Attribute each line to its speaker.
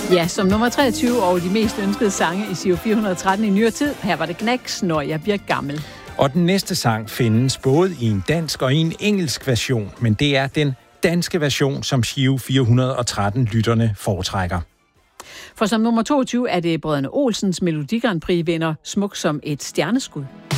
Speaker 1: Ja, som nummer 23 over de mest ønskede sange i Giro 413 i nyere tid. Her var det Knacks, Når jeg bliver gammel.
Speaker 2: Og den næste sang findes både i en dansk og i en engelsk version, men det er den danske version, som Giro 413-lytterne foretrækker.
Speaker 1: For som nummer 22 er det brødrene Olsens Melodi Grand Prix vinder Smuk som et stjerneskud.